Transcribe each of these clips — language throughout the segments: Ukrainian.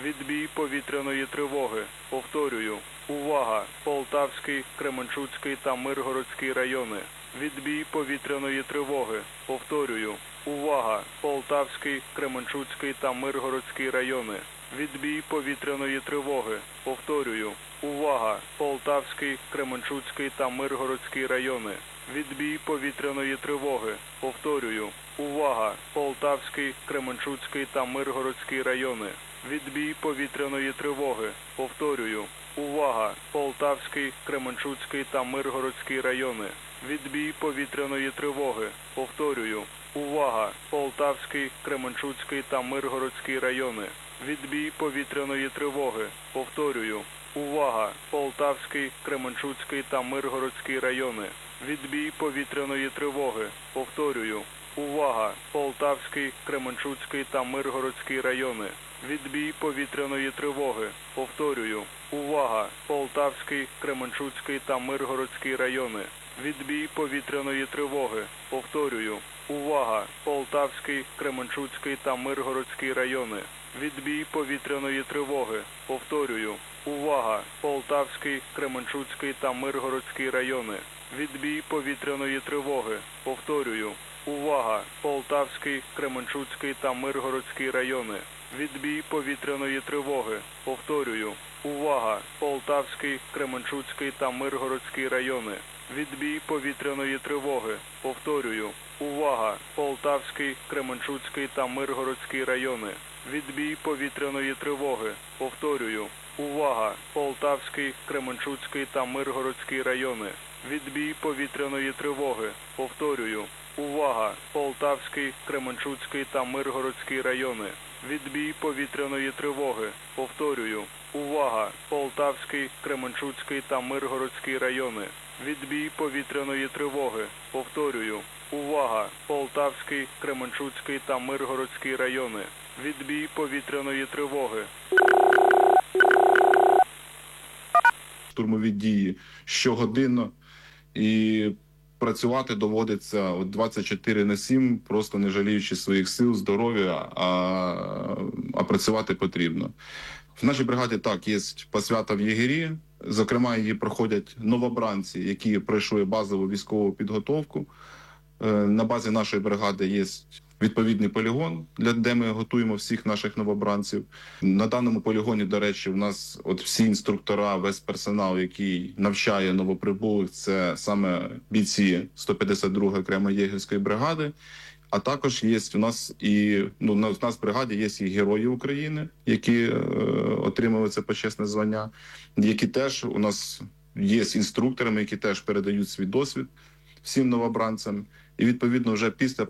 Відбій повітряної тривоги. Повторюю. Увага! Полтавський, Кременчуцький та Миргородський райони. Відбій повітряної тривоги. Повторюю. Увага! Полтавський, Кременчуцький та Миргородський райони. Відбій повітряної тривоги. Повторюю. Увага! Полтавський, Кременчуцький та Миргородський райони. Відбій повітряної тривоги. Повторюю. Увага! Полтавський, Кременчуцький та Миргородський райони. Відбій повітряної тривоги. Повторюю. Увага! Полтавський, Кременчуцький та Миргородський райони. Відбій повітряної тривоги. Повторюю. Увага! Полтавський, Кременчуцький та Миргородський райони. Відбій повітряної тривоги. Повторюю. Увага! Полтавський, Кременчуцький та Миргородський райони. Відбій повітряної тривоги. Повторюю. Увага! Полтавський, Кременчуцький та Миргородський райони. Відбій повітряної тривоги. Повторюю. Увага! Полтавський, Кременчуцький та Миргородський райони. Відбій повітряної тривоги. Повторюю. Увага! Полтавський, Кременчуцький та Миргородський райони. Відбій повітряної тривоги. Повторюю. Увага! Полтавський, Кременчуцький та Миргородський райони. Відбій повітряної тривоги. Повторюю. Увага! Полтавський, Кременчуцький та Миргородський райони. Відбій повітряної тривоги. Повторюю. Увага! Полтавський, Кременчуцький та Миргородський райони. Відбій повітряної тривоги. Повторюю. Увага! Полтавський, Кременчуцький та Миргородський райони. Відбій повітряної тривоги. Повторюю. Увага! Полтавський, Кременчуцький та Миргородський райони. Відбій повітряної тривоги. Повторюю. Увага! Полтавський, Кременчуцький та Миргородський райони. Відбій повітряної тривоги. Повторюю. Увага! Полтавський, Кременчуцький та Миргородський райони. Відбій повітряної тривоги. Повторюю. Увага! Полтавський, Кременчуцький та Миргородський райони. Відбій повітряної тривоги. Штурмові дії щогодинно і працювати доводиться 24/7, просто не жаліючи своїх сил, здоров'я, а працювати потрібно. В нашій бригаді так, є посвята в єгері, зокрема її проходять новобранці, які пройшли базову військову підготовку. На базі нашої бригади є відповідний полігон, де ми готуємо всіх наших новобранців. На даному полігоні, до речі, у нас всі інструктора, весь персонал, який навчає новоприбулих, це саме бійці 152-ї окремої єгерської бригади. А також є у нас у нас в бригаді є і герої України, які отримали це почесне звання, які теж у нас є інструкторами, які теж передають свій досвід всім новобранцям. І відповідно вже після...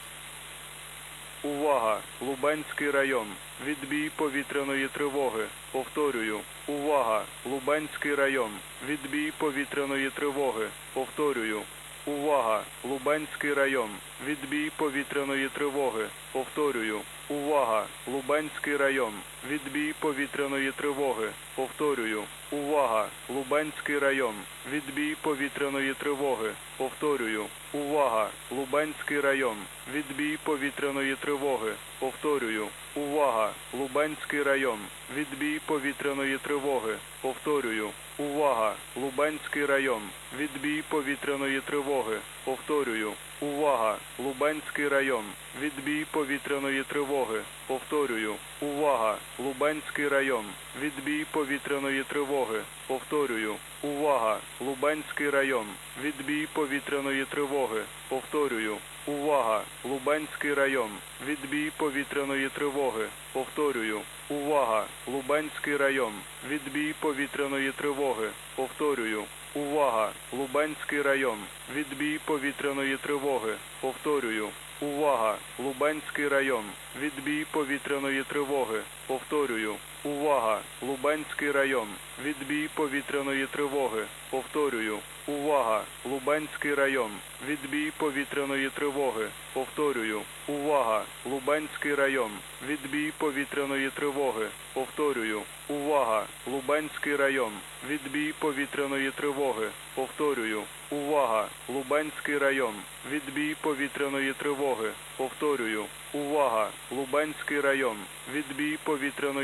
Увага! Лубенський район. Відбій повітряної тривоги. Повторюю. Увага! Лубенський район. Відбій повітряної тривоги. Повторюю. Увага! Лубенський район. Відбій повітряної тривоги. Повторюю. Увага! Лубенський район. Відбій повітряної тривоги. Повторюю. Увага! Лубенський район. Відбій повітряної тривоги. Повторюю. Увага! Лубенський район. Відбій повітряної тривоги. Повторюю. Увага! Лубенський район. Відбій повітряної тривоги. Повторюю. Увага! Лубенський район. Відбій повітряної тривоги. Повторюю. Увага! Лубенський район. Відбій повітряної тривоги. Повторюю. Увага! Лубенський район. Відбій повітряної тривоги. Повторюю. Увага! Лубенський район. Відбій повітряної тривоги. Повторюю. Увага! Лубенський район. Відбій повітряної тривоги. Повторюю. Увага! Лубенський район. Відбій повітряної тривоги. Повторюю. Увага! Лубенський район. Відбій повітряної тривоги. Повторюю. Увага! Лубенський район. Відбій повітряної тривоги. Повторюю. Увага! Лубенський район. Відбій повітряної тривоги. Повторюю. Увага! Лубенський район. Відбій повітряної тривоги. Повторюю. Увага! Лубенський район. Відбій повітряної тривоги. Повторюю. Увага! Лубенський район. Відбій повітряної тривоги. Повторюю. Увага! Лубенський район. Відбій повітряної тривоги. Повторюю. Увага! Лубенський район. Відбій повітряної